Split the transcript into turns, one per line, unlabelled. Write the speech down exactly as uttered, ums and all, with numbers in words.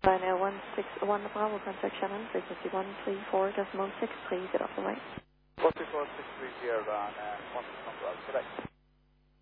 Albania one six one Bravo, contact Shannon, frequency one three four decimal six, please get off the way.
one three four six three zero on uh, one six one Bravo, correct.